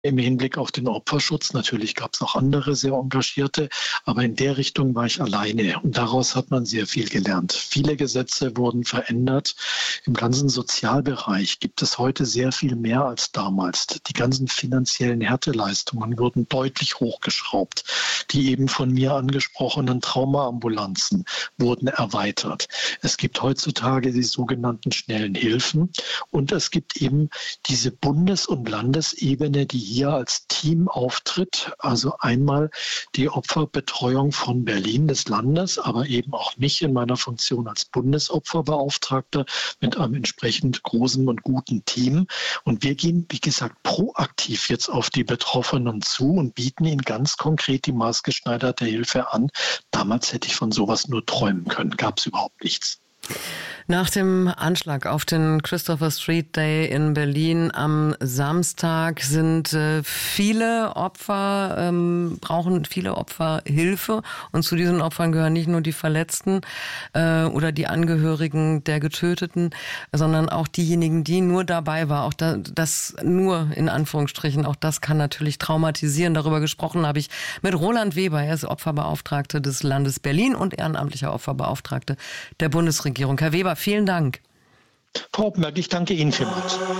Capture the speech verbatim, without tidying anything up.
im Hinblick auf den Opferschutz. Natürlich gab es auch andere sehr engagierte, aber in der Richtung war ich alleine. Und daraus hat man sehr viel gelernt. Viele Gesetze wurden verändert. Im ganzen Sozialbereich gibt es heute sehr viel mehr als damals. Die ganzen finanziellen Härteleistungen wurden deutlich hochgeschraubt. Die eben von mir angesprochenen Traumaambulanzen wurden erweitert. Es gibt heutzutage die sogenannten schnellen Hilfen und es gibt eben diese Bundes- und Landesebene, die hier als Team auftritt. Also einmal die Opferbetreuung von Berlin des Landes, aber eben auch mich in meiner Funktion als Bundesopferbeauftragter mit einem entsprechend großen und guten Team. Und wir gehen, wie gesagt, proaktiv jetzt auf die Betroffenen zu und bieten ihnen ganz konkret die maßgeschneiderte Hilfe an. Damals hätte ich von sowas nur träumen können. Gab es überhaupt nichts. Nach dem Anschlag auf den Christopher Street Day in Berlin am Samstag sind äh, viele Opfer, ähm, brauchen viele Opfer Hilfe. Und zu diesen Opfern gehören nicht nur die Verletzten äh, oder die Angehörigen der Getöteten, sondern auch diejenigen, die nur dabei waren. Auch da, das nur in Anführungsstrichen, auch das kann natürlich traumatisieren. Darüber gesprochen habe ich mit Roland Weber. Er ist Opferbeauftragter des Landes Berlin und ehrenamtlicher Opferbeauftragter der Bundesregierung. Herr Weber, vielen Dank. Frau Oppenberg, ich danke Ihnen vielmals.